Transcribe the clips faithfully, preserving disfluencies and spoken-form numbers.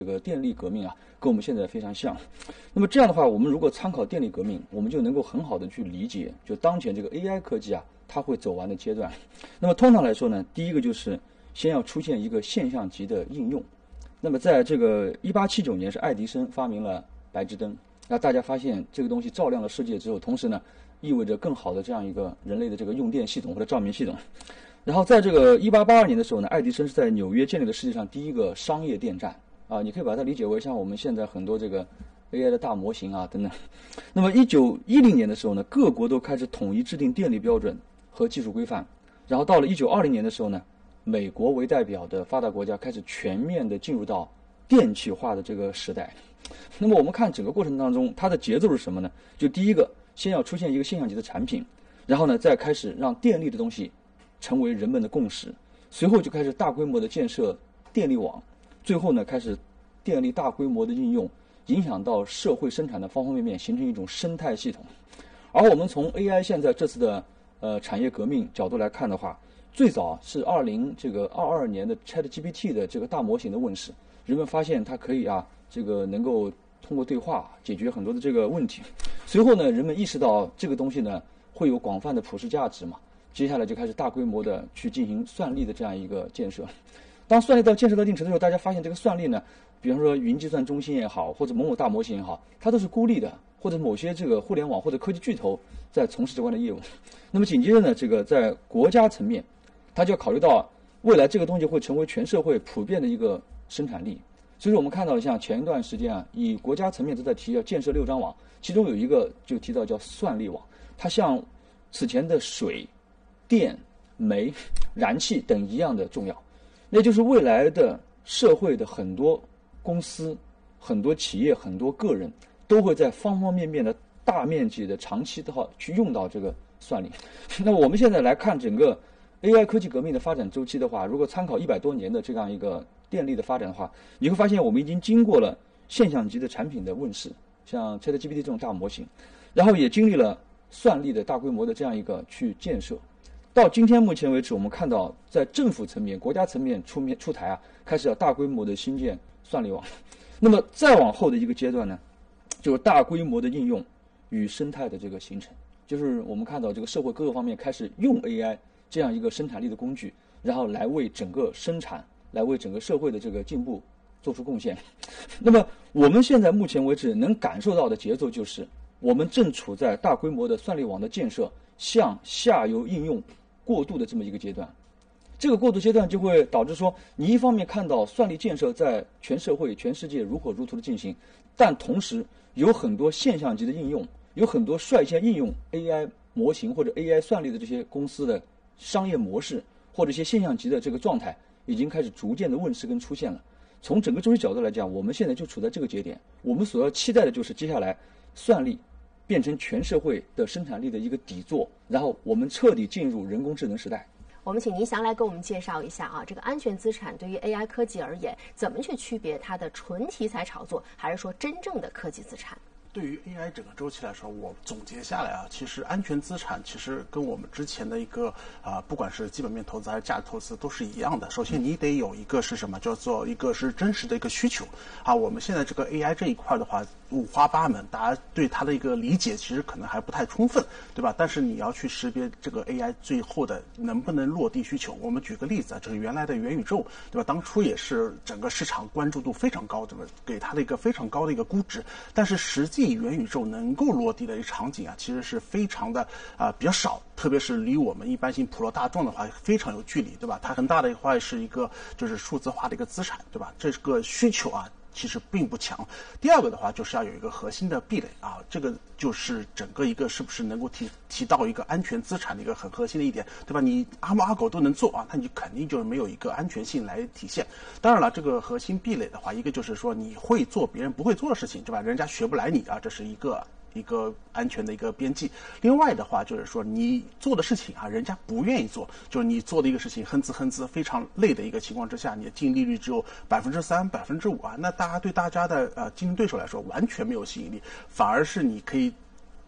这个电力革命啊，跟我们现在非常像。那么这样的话，我们如果参考电力革命，我们就能够很好的去理解，就当前这个 A I 科技啊，它会走完的阶段。那么通常来说呢，第一个就是先要出现一个现象级的应用。那么在这个一八七九年是爱迪生发明了白炽灯，那大家发现这个东西照亮了世界之后，同时呢，意味着更好的这样一个人类的这个用电系统或者照明系统。然后在这个一八八二年的时候呢，爱迪生是在纽约建立了世界上第一个商业电站啊，你可以把它理解为像我们现在很多这个 A I 的大模型啊等等。那么一九一零年的时候呢，各国都开始统一制定电力标准和技术规范。然后到了一九二零年的时候呢，美国为代表的发达国家开始全面的进入到电气化的这个时代。那么我们看整个过程当中，它的节奏是什么呢？就第一个，先要出现一个现象级的产品，然后呢，再开始让电力的东西成为人们的共识，随后就开始大规模的建设电力网，最后呢，开始电力大规模的应用，影响到社会生产的方方面面，形成一种生态系统。而我们从 A I 现在这次的呃产业革命角度来看的话，最早是二零这个二二年的 ChatGPT 的这个大模型的问世，人们发现它可以啊，这个能够通过对话解决很多的这个问题。随后呢，人们意识到这个东西呢会有广泛的普世价值嘛，接下来就开始大规模的去进行算力的这样一个建设。当算力到建设到一定程度的时候，大家发现这个算力呢，比方说云计算中心也好，或者某某大模型也好，它都是孤立的，或者某些这个互联网或者科技巨头在从事这关的业务。那么紧接着呢，这个在国家层面，它就要考虑到未来这个东西会成为全社会普遍的一个生产力。所以说我们看到像前一段时间啊，以国家层面都在提要建设六张网，其中有一个就提到叫算力网，它像此前的水、电、煤、燃气等一样的重要。那就是未来的社会的很多公司、很多企业、很多个人都会在方方面面的大面积的长期的话去用到这个算力。那么我们现在来看整个 A I 科技革命的发展周期的话，如果参考一百多年的这样一个电力的发展的话，你会发现我们已经经过了现象级的产品的问世，像 ChatGPT 这种大模型，然后也经历了算力的大规模的这样一个去建设。到今天目前为止，我们看到在政府层面、国家层面出面出台啊，开始要大规模的兴建算力网。那么再往后的一个阶段呢，就是大规模的应用与生态的这个形成，就是我们看到这个社会各个方面开始用 A I 这样一个生产力的工具，然后来为整个生产、来为整个社会的这个进步做出贡献。那么我们现在目前为止能感受到的节奏就是，我们正处在大规模的算力网的建设向下游应用过渡的这么一个阶段。这个过渡阶段就会导致说，你一方面看到算力建设在全社会、全世界如火如荼的进行，但同时有很多现象级的应用，有很多率先应用 A I 模型或者 A I 算力的这些公司的商业模式或者一些现象级的这个状态，已经开始逐渐的问世跟出现了。从整个周期角度来讲，我们现在就处在这个节点，我们所要期待的就是接下来算力变成全社会的生产力的一个底座，然后我们彻底进入人工智能时代。 我们请倪翔来给我们介绍一下啊，这个安全资产对于 A I 科技而言，怎么去区别它的纯题材炒作，还是说真正的科技资产？ 对于 A I 整个周期来说，我总结下来啊，其实安全资产其实跟我们之前的一个啊、呃，不管是基本面投资还是价值投资都是一样的。首先你得有一个是什么，叫做一个是真实的一个需求啊。我们现在这个 A I 这一块的话，五花八门，大家对它的一个理解其实可能还不太充分，对吧？但是你要去识别这个 A I 最后的能不能落地需求。我们举个例子啊，就是原来的元宇宙，对吧？当初也是整个市场关注度非常高，对吧？给它的一个非常高的一个估值，但是实际元宇宙能够落地的一个场景啊，其实是非常的啊、呃、比较少，特别是离我们一般性普罗大众的话非常有距离，对吧？它很大的一块是一个就是数字化的一个资产，对吧？这个需求啊其实并不强。第二个的话就是要有一个核心的壁垒啊，这个就是整个一个是不是能够提提到一个安全资产的一个很核心的一点，对吧？你阿猫阿狗都能做啊，那你肯定就是没有一个安全性来体现。当然了，这个核心壁垒的话，一个就是说你会做别人不会做的事情，对吧？人家学不来你啊，这是一个一个安全的一个边际。另外的话就是说你做的事情啊，人家不愿意做，就是你做的一个事情哼哧哼哧非常累的一个情况之下，你的净利率只有百分之三、百分之五啊，那大家对大家的呃竞争对手来说完全没有吸引力，反而是你可以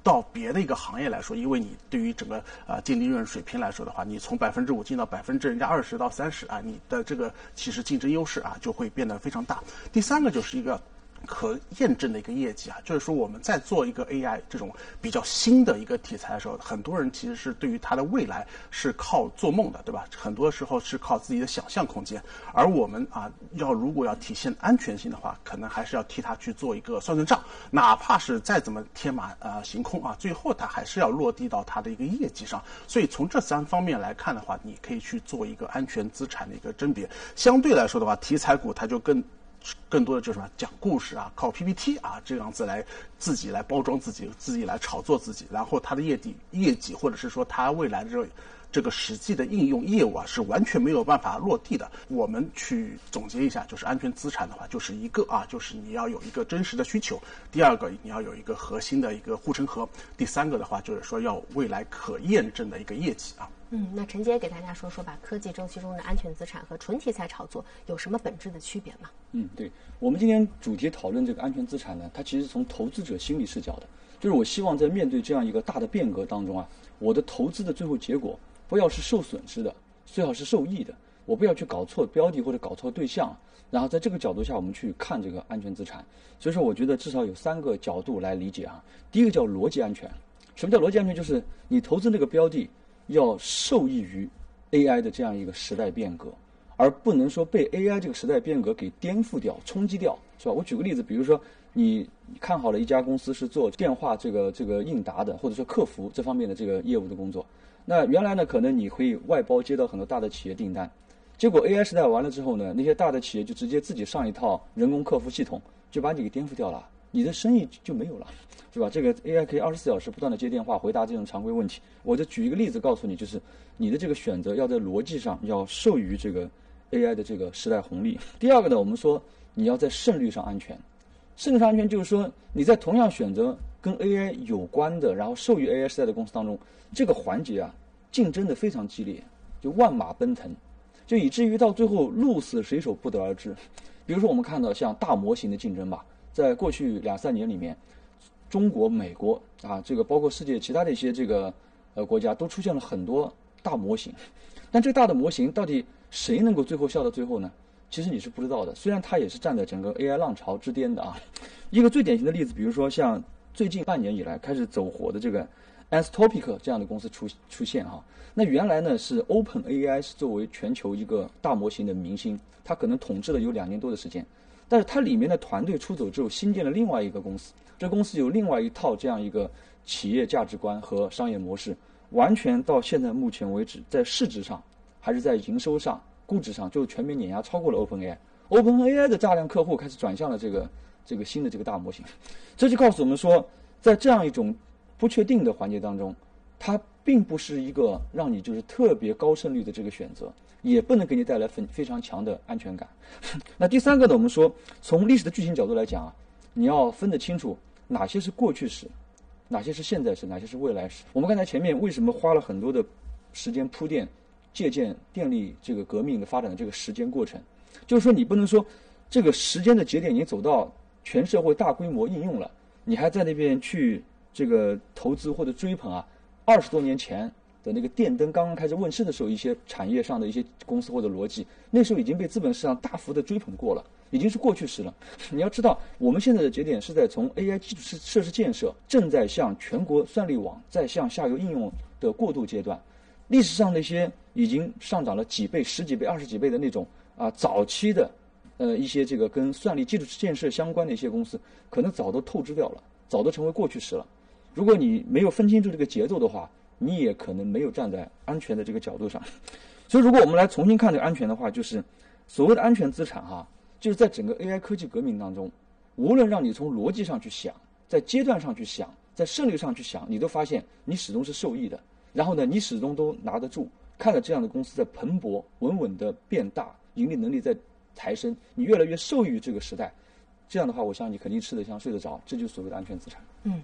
到别的一个行业来说，因为你对于整个呃净利润水平来说的话，你从百分之五进到百分之人家二十到三十啊，你的这个其实竞争优势啊就会变得非常大。第三个就是一个可验证的一个业绩啊，就是说我们在做一个 A I 这种比较新的一个题材的时候，很多人其实是对于它的未来是靠做梦的，对吧？很多时候是靠自己的想象空间，而我们啊，要如果要体现安全性的话，可能还是要替它去做一个算算账，哪怕是再怎么天马呃行空啊，最后它还是要落地到它的一个业绩上。所以从这三方面来看的话，你可以去做一个安全资产的一个甄别。相对来说的话，题材股它就更更多的就是什么讲故事啊，靠 P P T 啊这样子来自己来包装自己，自己来炒作自己，然后它的业绩业绩或者是说它未来的这这个实际的应用业务啊是完全没有办法落地的。我们去总结一下，就是安全资产的话，就是一个啊，就是你要有一个真实的需求；第二个，你要有一个核心的一个护城河；第三个的话，就是说要未来可验证的一个业绩啊。 嗯，那陈杰给大家说说吧，科技周期中的安全资产和纯题材炒作有什么本质的区别吗？ 嗯，对，我们今天主题讨论这个安全资产呢，它其实从投资者心理视角的，就是我希望在面对这样一个大的变革当中啊，我的投资的最后结果不要是受损失的，最好是受益的，我不要去搞错标的或者搞错对象，然后在这个角度下我们去看这个安全资产。所以说我觉得至少有三个角度来理解啊。第一个叫逻辑安全。什么叫逻辑安全？就是你投资那个标的要受益于 A I 的这样一个时代变革，而不能说被 A I 这个时代变革给颠覆掉、冲击掉，是吧？我举个例子，比如说你看好了一家公司是做电话这个这个应答的，或者说客服这方面的这个业务的工作，那原来呢可能你可以外包接到很多大的企业订单，结果 A I 时代完了之后呢，那些大的企业就直接自己上一套人工客服系统，就把你给颠覆掉了，你的生意就没有了，是吧？这个 A I 可以二十四小时不断的接电话回答这种常规问题。我就举一个例子告诉你，就是你的这个选择要在逻辑上要受于这个 A I 的这个时代红利。第二个呢，我们说你要在胜率上安全。胜率上安全就是说你在同样选择跟 A I 有关的，然后受于 A I 时代的公司当中，这个环节啊竞争的非常激烈，就万马奔腾，就以至于到最后鹿死谁手不得而知。比如说我们看到像大模型的竞争吧，在过去两三年里面，中国、美国啊，这个包括世界其他的一些这个呃国家都出现了很多大模型，但这个大的模型到底谁能够最后笑到最后呢？其实你是不知道的。虽然它也是站在整个 A I 浪潮之巅的啊。一个最典型的例子，比如说像最近半年以来开始走火的这个 Anthropic 这样的公司出出现哈、啊。那原来呢是 OpenAI 是作为全球一个大模型的明星，它可能统治了有两年多的时间。但是它里面的团队出走之后，新建了另外一个公司，这公司有另外一套这样一个企业价值观和商业模式，完全到现在目前为止，在市值上还是在营收上、估值上，就全面碾压超过了 OpenAI。OpenAI 的大量客户开始转向了这个这个新的这个大模型，这就告诉我们说，在这样一种不确定的环节当中，它并不是一个让你就是特别高胜率的这个选择，也不能给你带来非非常强的安全感。那第三个呢，我们说从历史的剧情角度来讲啊，你要分得清楚哪些是过去式，哪些是现在式，哪些是未来式。我们刚才前面为什么花了很多的时间铺垫借鉴电力这个革命的发展的这个时间过程，就是说你不能说这个时间的节点已经走到全社会大规模应用了，你还在那边去这个投资或者追捧啊二十多年前的那个电灯刚刚开始问世的时候，一些产业上的一些公司或者逻辑，那时候已经被资本市场大幅的追捧过了，已经是过去时了。你要知道，我们现在的节点是在从 A I 基础设施建设正在向全国算力网再向下游应用的过渡阶段。历史上那些已经上涨了几倍、十几倍、二十几倍的那种啊早期的呃一些这个跟算力基础建设相关的一些公司，可能早都透支掉了，早都成为过去时了。如果你没有分清楚这个节奏的话，你也可能没有站在安全的这个角度上。所以如果我们来重新看这个安全的话，就是所谓的安全资产哈、啊，就是在整个 A I 科技革命当中，无论让你从逻辑上去想，在阶段上去想，在胜率上去想，你都发现你始终是受益的。然后呢，你始终都拿得住，看着这样的公司在蓬勃稳稳的变大，盈利能力在抬升，你越来越受益于这个时代。这样的话，我相信你肯定吃得香睡得着，这就是所谓的安全资产。 嗯。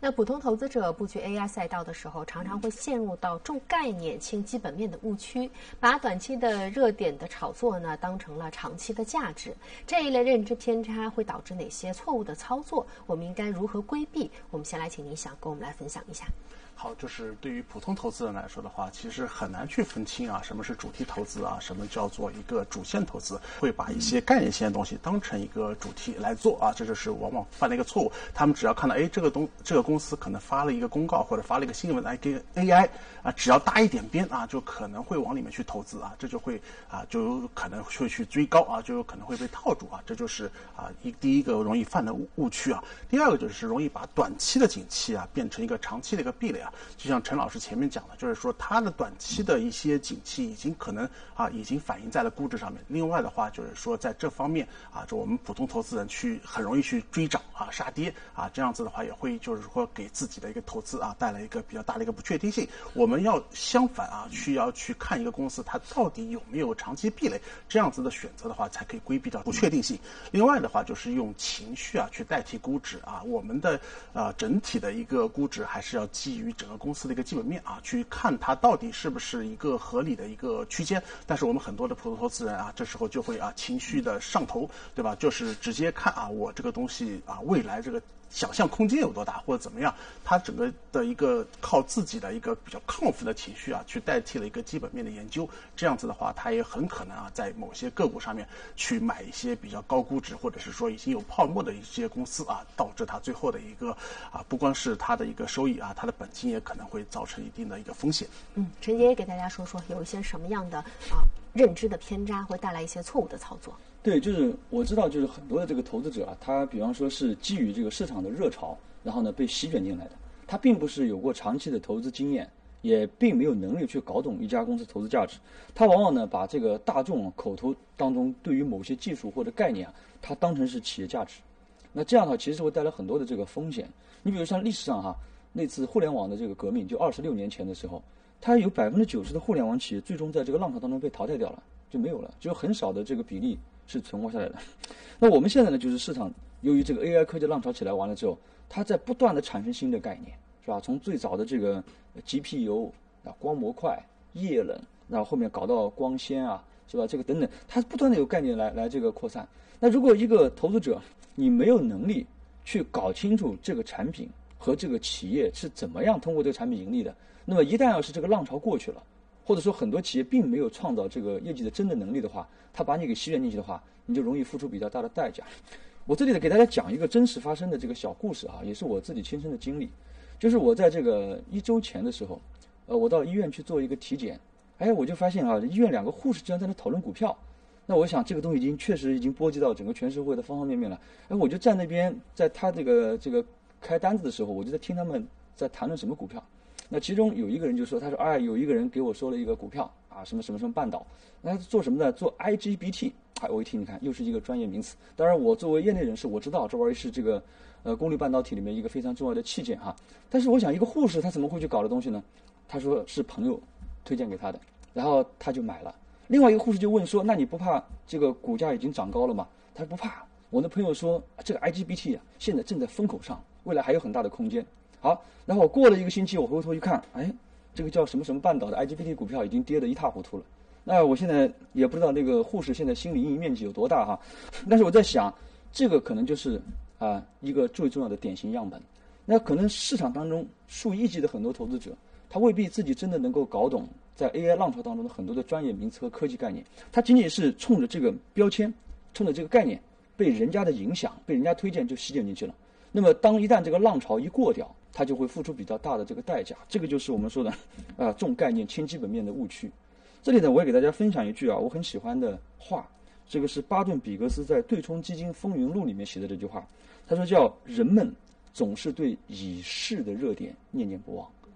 那普通投资者布局 A I 赛道的时候，常常会陷入到重概念轻基本面的误区，把短期的热点的炒作呢当成了长期的价值。这一类认知偏差会导致哪些错误的操作？我们应该如何规避？我们先来请您想跟我们来分享一下。 好，就是对于普通投资人来说的话，其实很难去分清啊，什么是主题投资啊，什么叫做一个主线投资，会把一些概念性的东西当成一个主题来做啊，这就是往往犯了一个错误。他们只要看到，哎，这个东这个公司可能发了一个公告或者发了一个新闻来给 A I 啊，只要搭一点边啊，就可能会往里面去投资啊，这就会啊，就有可能会去追高啊，就有可能会被套住啊，这就是啊一第一个容易犯的误区啊。第二个就是容易把短期的景气啊变成一个长期的一个壁垒啊。就像陈老师前面讲的，就是说它的短期的一些景气已经可能啊已经反映在了估值上面。另外的话就是说在这方面啊，就我们普通投资人去很容易去追涨啊杀跌啊，这样子的话也会就是说给自己的一个投资啊带来一个比较大的一个不确定性。我们要相反啊，需要去看一个公司它到底有没有长期壁垒，这样子的选择的话才可以规避掉不确定性。另外的话就是用情绪啊去代替估值啊，我们的呃整体的一个估值还是要基于整个公司的一个基本面啊，去看它到底是不是一个合理的一个区间。但是我们很多的普通投资人啊，这时候就会啊情绪的上头，对吧？就是直接看啊，我这个东西啊，未来这个想象空间有多大，或者怎么样，它整个的一个靠自己的一个比较亢奋的情绪啊，去代替了一个基本面的研究。这样子的话，它也很可能啊，在某些个股上面去买一些比较高估值，或者是说已经有泡沫的一些公司啊，导致它最后的一个啊，不光是它的一个收益啊，它的本金也可能会造成一定的一个风险。 嗯，陈杰也给大家说说有一些什么样的啊认知的偏差会带来一些错误的操作。 对，就是我知道，就是很多的这个投资者啊，他比方说是基于这个市场的热潮，然后呢被席卷进来的，他并不是有过长期的投资经验，也并没有能力去搞懂一家公司投资价值。他往往呢把这个大众口头当中对于某些技术或者概念啊，他当成是企业价值。那这样的话，其实会带来很多的这个风险。你比如像历史上哈，那次互联网的这个革命，就二十六年前的时候，它有百分之九十的互联网企业最终在这个浪潮当中被淘汰掉了，就没有了，只有很少的这个比例是存活下来的。那我们现在呢，就是市场由于这个 A I 科技浪潮起来完了之后，它在不断的产生新的概念，是吧？从最早的这个 G P U 啊、光模块、液冷，然后后面搞到光纤啊，是吧？这个等等，它不断的有概念来来这个扩散。那如果一个投资者你没有能力去搞清楚这个产品和这个企业是怎么样通过这个产品盈利的，那么一旦要是这个浪潮过去了，或者说很多企业并没有创造这个业绩的真的能力的话，他把你给席卷进去的话，你就容易付出比较大的代价。我这里呢给大家讲一个真实发生的这个小故事啊，也是我自己亲身的经历。就是我在这个一周前的时候，呃，我到医院去做一个体检，哎，我就发现啊，医院两个护士竟然在那讨论股票。那我想这个东西已经确实已经波及到整个全社会的方方面面了。哎，我就站那边，在他这个这个开单子的时候，我就在听他们在谈论什么股票。那其中有一个人就说，他说，哎，有一个人给我说了一个股票啊，什么什么什么半岛，那做什么呢？做 I G B T。哎，我一听，你看又是一个专业名词。当然，我作为业内人士，我知道这玩意儿是这个呃功率半导体里面一个非常重要的器件哈。但是我想，一个护士他怎么会去搞的东西呢？他说是朋友推荐给他的，然后他就买了。另外一个护士就问说，那你不怕这个股价已经涨高了吗？他说不怕。我的朋友说，这个 I G B T 啊，现在正在风口上，未来还有很大的空间。好，然后过了一个星期，我回头一看，哎，这个叫什么什么半岛的 I G B T 股票已经跌得一塌糊涂了。那我现在也不知道那个护士现在心理阴影面积有多大哈，但是我在想，这个可能就是啊、呃、一个最重要的典型样本。那可能市场当中数亿计的很多投资者，他未必自己真的能够搞懂在 A I 浪潮当中的很多的专业名词和科技概念，他仅仅是冲着这个标签，冲着这个概念被人家的影响，被人家推荐就席卷进去了。那么当一旦这个浪潮一过掉，他就会付出比较大的这个代价，这个就是我们说的啊、呃、重概念轻基本面的误区。这里呢，我也给大家分享一句啊，我很喜欢的话，这个是巴顿·比格斯在《对冲基金风云录》里面写的这句话，他说叫人们总是对已逝的热点念念不忘。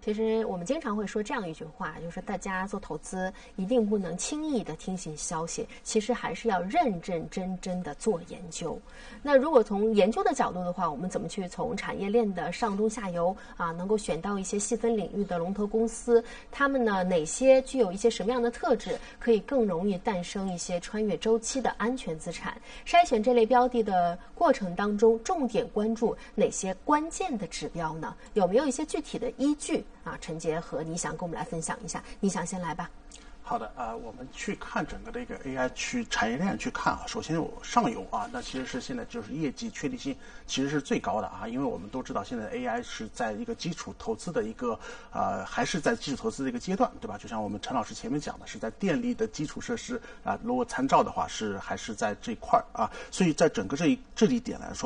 其实我们经常会说这样一句话，就是大家做投资一定不能轻易的听信消息，其实还是要认认真真的做研究。那如果从研究的角度的话，我们怎么去从产业链的上中下游啊，能够选到一些细分领域的龙头公司，他们呢哪些具有一些什么样的特质，可以更容易诞生一些穿越周期的安全资产？筛选这类标的的过程当中，重点关注哪些关键的指标呢？有没有一些具体的依据啊？陈杰和倪翔跟我们来分享一下。倪翔先来吧。 好的啊、呃，我们去看整个的一个 A I 去产业链去看啊，首先有上游啊，那其实是现在就是业绩确定性其实是最高的啊，因为我们都知道现在 A I 是在一个基础投资的一个呃，还是在基础投资的一个阶段，对吧？就像我们陈老师前面讲的，是在电力的基础设施啊，如果参照的话是还是在这一块儿啊，所以在整个这一这一点来说。